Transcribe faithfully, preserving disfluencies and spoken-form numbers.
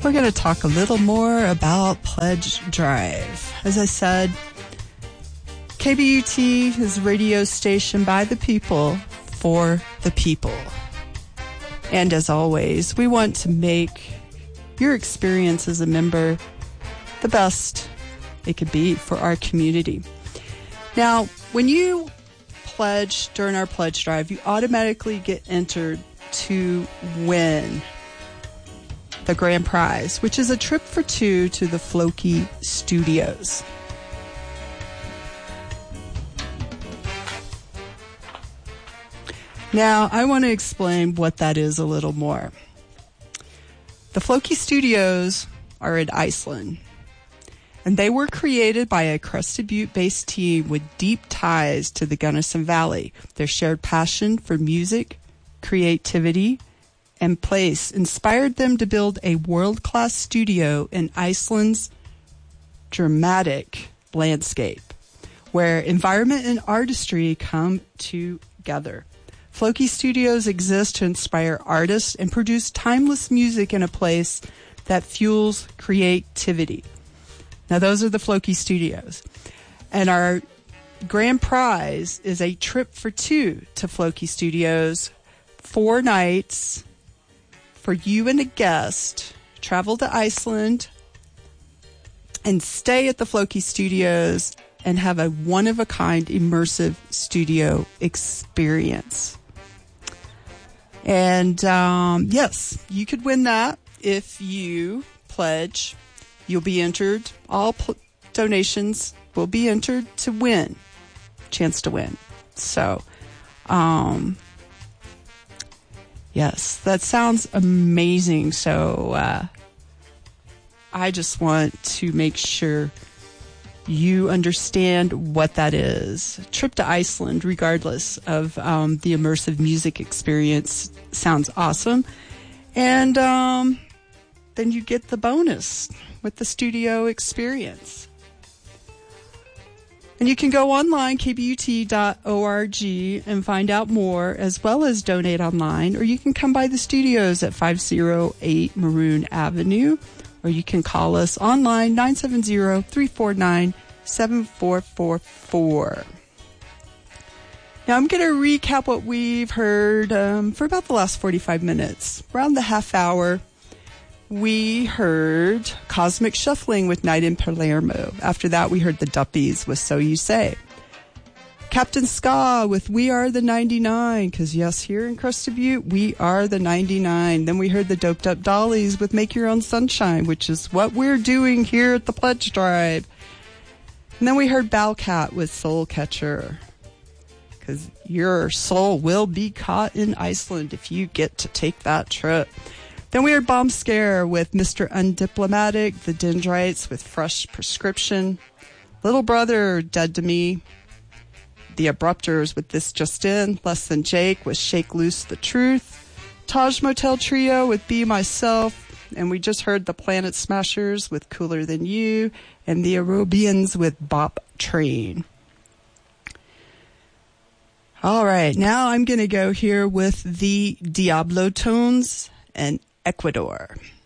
we're going to talk a little more about Pledge Drive. As I said, K B U T is a radio station by the people, for the people. And as always, we want to make your experience as a member the best it could be for our community. Now, when you pledge during our pledge drive, you automatically get entered to win the grand prize, which is a trip for two to the Floki Studios. Now, I want to explain what that is a little more. The Floki Studios are in Iceland, and they were created by a Crested Butte-based team with deep ties to the Gunnison Valley. Their shared passion for music, creativity, and place inspired them to build a world-class studio in Iceland's dramatic landscape, where environment and artistry come together. Floki Studios exist to inspire artists and produce timeless music in a place that fuels creativity. Now, those are the Floki Studios. And our grand prize is a trip for two to Floki Studios, four nights for you and a guest. Travel to Iceland and stay at the Floki Studios and have a one-of-a-kind immersive studio experience. And um, yes, you could win that if you pledge. You'll be entered. All pl- donations will be entered to win. Chance to win. So, um, yes, that sounds amazing. So, uh, I just want to make sure you understand what that is. A trip to Iceland, regardless of um, the immersive music experience, sounds awesome. And um, then you get the bonus with the studio experience. And you can go online, k b u t dot org, and find out more, as well as donate online, or you can come by the studios at five oh eight Maroon Avenue, or you can call us online, nine seven zero, three four nine, seven four four four. Now I'm going to recap what we've heard um, for about the last forty-five minutes. Around the half hour, we heard Cosmic Shuffling with Night in Palermo. After that, we heard the Duppies with So You Say. Captain Ska with We Are the ninety-nine, because yes, here in Crested Butte, we are the ninety-nine. Then we heard the Doped Up Dollies with Make Your Own Sunshine, which is what we're doing here at the Pledge Drive. And then we heard Bowcat with Soul Catcher, because your soul will be caught in Iceland if you get to take that trip. Then we heard Bomb Scare with Mister Undiplomatic, the Dendrites with Fresh Prescription, Little Brother, Dead to Me, the Abrupters with This Just In, Less Than Jake with Shake Loose the Truth, Taj Motel Trio with Be Myself, and we just heard the Planet Smashers with Cooler Than You, and the Aerobians with Bop Train. All right, now I'm going to go here with the Diablo Tones and Ecuador.